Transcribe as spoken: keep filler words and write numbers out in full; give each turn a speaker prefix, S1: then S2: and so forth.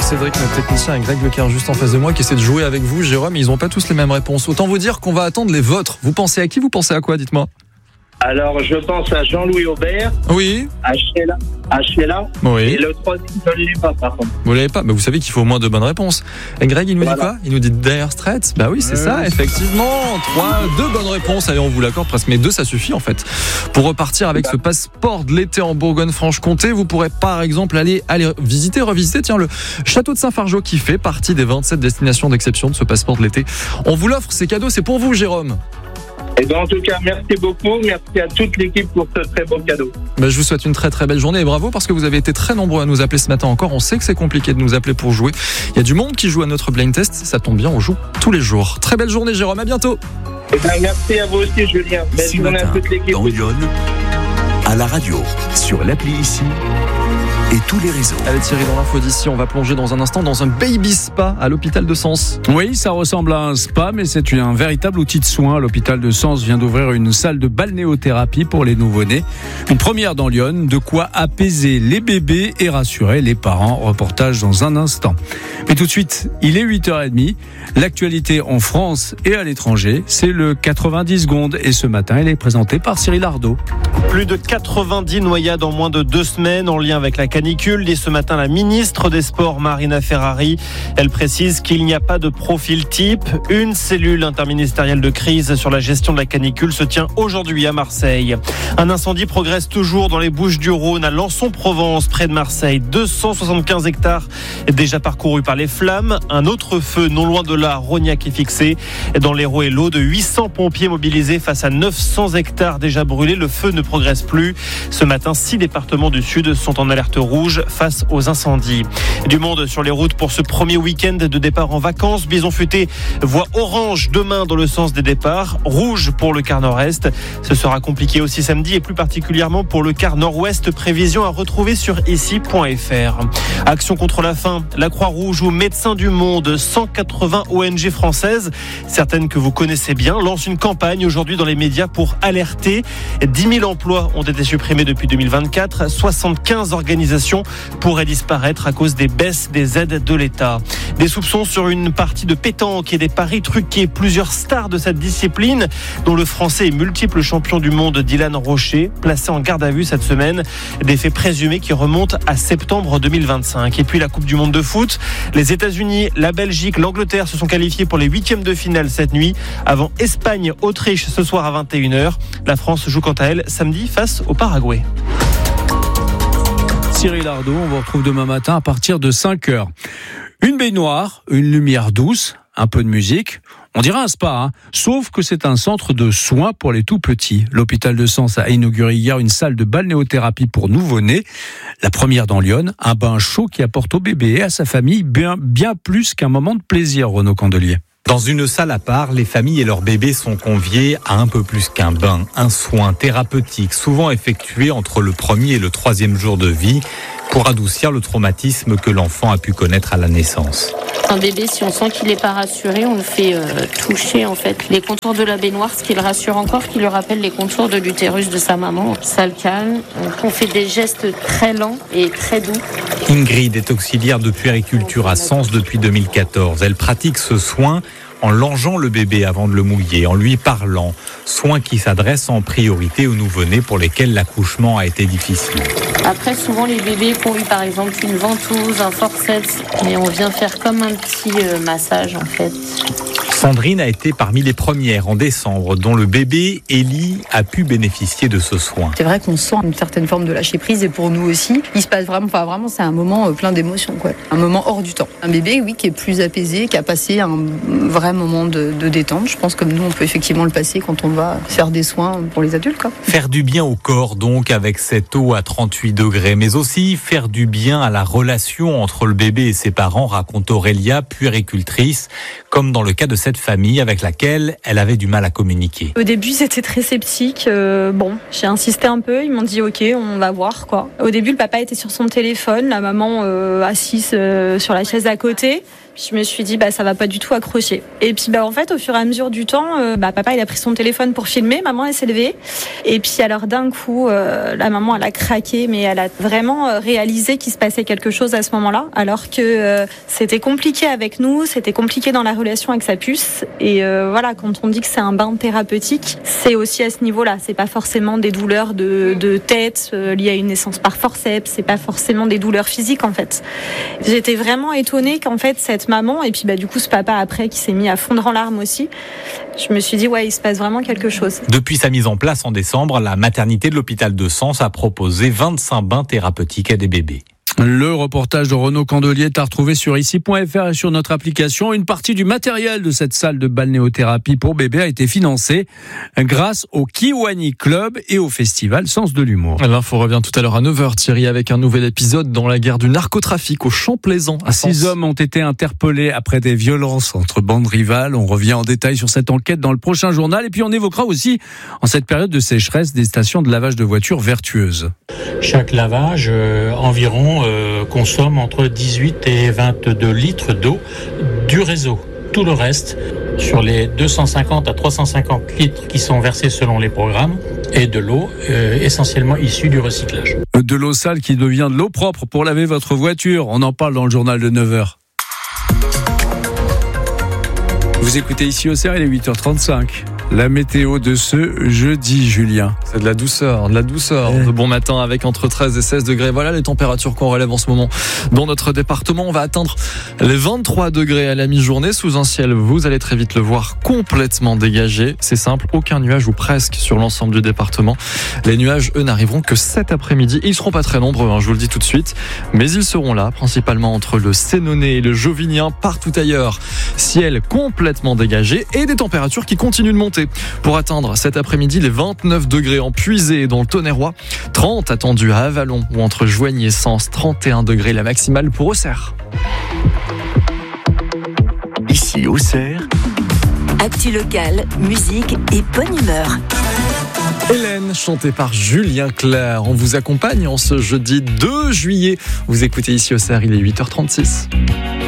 S1: Cédric, notre technicien, et Greg Leclerc juste en face de moi qui essaie de jouer avec vous, Jérôme. Ils n'ont pas tous les mêmes réponses. Autant vous dire qu'on va attendre les vôtres. Vous pensez à qui? Vous pensez à quoi? Dites-moi.
S2: Alors, je pense à Jean-Louis Aubert.
S1: Oui.
S2: À Sheila. À Sheila.
S1: Oui.
S2: Et le troisième, je ne l'ai pas, par contre.
S1: Vous l'avez pas? Mais vous savez qu'il faut au moins deux bonnes réponses. Et Greg, il nous
S2: Voilà.
S1: dit quoi? Il nous dit Dire Straits. Bah oui, c'est
S3: Ouais,
S1: ça,
S3: ouais.
S1: effectivement. Trois, deux bonnes réponses. Allez, on vous l'accorde presque. Mais deux, ça suffit, en fait. Pour repartir avec ce passeport de l'été en Bourgogne-Franche-Comté, vous pourrez, par exemple, aller, aller visiter, revisiter, tiens, le château de Saint-Fargeau qui fait partie des vingt-sept destinations d'exception de ce passeport de l'été. On vous l'offre, c'est cadeau, c'est pour vous, Jérôme.
S2: Et bien, en tout cas, merci beaucoup. Merci à toute l'équipe pour ce très beau cadeau.
S1: Ben, je vous souhaite une très très belle journée et bravo parce que vous avez été très nombreux à nous appeler ce matin encore. On sait que c'est compliqué de nous appeler pour jouer. Il y a du monde qui joue à notre blind test. Ça tombe bien, on joue tous les jours. Très belle journée, Jérôme. À bientôt.
S2: Et bien, merci à vous aussi, Julien. Belle
S4: Ce
S2: journée à
S4: matin,
S2: toute l'équipe.
S4: dans Lyon, à la radio, sur l'appli ici et tous les réseaux.
S1: Allez Thierry, dans l'info d'ici, on va plonger dans un instant dans un baby spa à l'hôpital de Sens.
S3: Oui, ça ressemble à un spa, mais c'est un véritable outil de soin. L'hôpital de Sens vient d'ouvrir une salle de balnéothérapie pour les nouveau-nés. Une première dans Lyon, de quoi apaiser les bébés et rassurer les parents. Reportage dans un instant. Mais tout de suite, il est huit heures trente. L'actualité en France et à l'étranger, c'est le quatre-vingt-dix secondes. Et ce matin, elle est présentée par Cyril Ardo.
S5: Plus de quatre-vingt-dix noyades en moins de deux semaines en lien avec la canicule, dit ce matin la ministre des Sports Marina Ferrari. Elle précise qu'il n'y a pas de profil type. Une cellule interministérielle de crise sur la gestion de la canicule se tient aujourd'hui à Marseille. Un incendie progresse toujours dans les Bouches-du-Rhône à Lançon-Provence, près de Marseille. deux cent soixante-quinze hectares déjà parcourus par les flammes. Un autre feu non loin de là, à Rognac, est fixé. Dans l'Hérault et l'Aude, huit cents pompiers mobilisés face à neuf cents hectares déjà brûlés. Le feu ne progresse plus. Ce matin, six départements du Sud sont en alerte rouge face aux incendies. Du monde sur les routes pour ce premier week-end de départ en vacances. Bison Futé voit orange demain dans le sens des départs, rouge pour le quart nord-est. Ce sera compliqué aussi samedi et plus particulièrement pour le quart nord-ouest. Prévision à retrouver sur ici point f r. Action contre la faim, la Croix-Rouge ou Médecins du Monde, cent quatre-vingts O N G françaises, certaines que vous connaissez bien, lancent une campagne aujourd'hui dans les médias pour alerter. dix mille emplois ont été supprimés depuis deux mille vingt-quatre. soixante-quinze organisations pourraient disparaître à cause des baisses des aides de l'État. Des soupçons sur une partie de pétanque et des paris truqués. Plusieurs stars de cette discipline, dont le Français et multiple champion du monde Dylan Rocher, placé en garde à vue cette semaine. Des faits présumés qui remontent à septembre deux mille vingt-cinq. Et puis la Coupe du Monde de foot. Les États-Unis, la Belgique, l'Angleterre se sont qualifiés pour les huitièmes de finale cette nuit, avant Espagne-Autriche ce soir à vingt et une heures. La France joue quant à elle samedi face au Paraguay.
S3: Cyril Ardo, on vous retrouve demain matin à partir de cinq heures. Une baignoire, une lumière douce, un peu de musique. On dirait un spa, hein, sauf que c'est un centre de soins pour les tout-petits. L'hôpital de Sens a inauguré hier une salle de balnéothérapie pour nouveau-nés. La première dans Lyon, un bain chaud qui apporte au bébé et à sa famille bien, bien plus qu'un moment de plaisir, Renaud Candelier.
S6: Dans une salle à part, les familles et leurs bébés sont conviés à un peu plus qu'un bain, un soin thérapeutique souvent effectué entre le premier et le troisième jour de vie pour adoucir le traumatisme que l'enfant a pu connaître à la naissance.
S7: Un bébé, si on sent qu'il n'est pas rassuré, on le fait euh, toucher en fait les contours de la baignoire, ce qui le rassure encore, qui lui rappelle les contours de l'utérus de sa maman. Ça le calme. Donc on fait des gestes très lents et très doux.
S6: Ingrid est auxiliaire de puériculture à Sens depuis deux mille quatorze. Elle pratique ce soin en longeant le bébé avant de le mouiller, en lui parlant. Soin qui s'adresse en priorité aux nouveau-nés pour lesquels l'accouchement a été difficile.
S7: Après, souvent, les bébés qui ont eu par exemple une ventouse, un forceps, et on vient faire comme un petit euh, massage en fait.
S6: Sandrine a été parmi les premières en décembre dont le bébé Ellie a pu bénéficier de ce soin.
S8: C'est vrai qu'on sent une certaine forme de lâcher prise et pour nous aussi, il se passe vraiment, enfin vraiment, c'est un moment plein d'émotions, quoi. Un moment hors du temps. Un bébé, oui, qui est plus apaisé, qui a passé un vrai moment de, de détente. Je pense comme nous, on peut effectivement le passer quand on va faire des soins pour les adultes, quoi.
S6: Faire du bien au corps donc avec cette eau à trente-huit degrés, mais aussi faire du bien à la relation entre le bébé et ses parents, raconte Aurélia, puéricultrice, comme dans le cas de cette famille avec laquelle elle avait du mal à communiquer.
S9: Au début, c'était très sceptique. Euh, bon, j'ai insisté un peu. Ils m'ont dit OK, on va voir quoi. Au début, le papa était sur son téléphone, la maman euh, assise euh, sur la chaise à côté. Puis je me suis dit, bah, ça va pas du tout accrocher. Et puis, bah, en fait, au fur et à mesure du temps, euh, bah, papa, il a pris son téléphone pour filmer. Maman, elle s'est levée. Et puis, alors, d'un coup, euh, la maman, elle a craqué, mais elle a vraiment euh, réalisé qu'il se passait quelque chose à ce moment-là. Alors que euh, c'était compliqué avec nous, c'était compliqué dans la relation avec sa puce. Et euh, voilà, quand on dit que c'est un bain thérapeutique, c'est aussi à ce niveau-là. C'est pas forcément des douleurs de, de tête euh, liées à une naissance par forceps. C'est pas forcément des douleurs physiques, en fait. J'étais vraiment étonnée qu'en fait, cette maman, et puis bah, du coup, ce papa après qui s'est mis à fondre en larmes aussi, je me suis dit, ouais, il se passe vraiment quelque chose.
S6: Depuis sa mise en place en décembre, la maternité de l'hôpital de Sens a proposé vingt-cinq bains thérapeutiques à des bébés.
S3: Le reportage de Renaud Candelier est à retrouver sur ici point f r et sur notre application. Une partie du matériel de cette salle de balnéothérapie pour bébés a été financée grâce au Kiwani Club et au festival Sens de l'humour.
S1: L'info revient tout à l'heure à neuf heures, Thierry, avec un nouvel épisode dans la guerre du narcotrafic au Champ-Plaisant à Sens.
S3: Six hommes ont été interpellés après des violences entre bandes rivales. On revient en détail sur cette enquête dans le prochain journal. Et puis on évoquera aussi, en cette période de sécheresse, des stations de lavage de voitures vertueuses.
S10: Chaque lavage, euh, environ, euh, consomme entre dix-huit et vingt-deux litres d'eau du réseau. Tout le reste, sur les deux cent cinquante à trois cent cinquante litres qui sont versés selon les programmes, est de l'eau euh, essentiellement issue du recyclage.
S3: De l'eau sale qui devient de l'eau propre pour laver votre voiture. On en parle dans le journal de neuf heures. Vous écoutez ici au C R, il est huit heures trente-cinq. La météo de ce jeudi, Julien.
S1: C'est de la douceur, de la douceur. De bon matin avec entre treize et seize degrés. Voilà les températures qu'on relève en ce moment dans notre département. On va atteindre les vingt-trois degrés à la mi-journée sous un ciel, vous allez très vite le voir, complètement dégagé. C'est simple, aucun nuage ou presque sur l'ensemble du département. Les nuages, eux, n'arriveront que cet après-midi. Ils seront pas très nombreux, hein, je vous le dis tout de suite. Mais ils seront là, principalement entre le Sénonais et le Jovinien. Partout ailleurs, ciel complètement dégagé et des températures qui continuent de monter. Pour atteindre cet après-midi les vingt-neuf degrés en Puisée et dans le Tonnerrois, trente attendus à Avallon ou entre Joigny et Sens, trente et un degrés la maximale pour Auxerre.
S4: Ici Auxerre,
S11: actu locale, musique et bonne humeur.
S1: Hélène, chantée par Julien Clerc. On vous accompagne en ce jeudi deux juillet. Vous écoutez ici Auxerre, il est huit heures trente-six.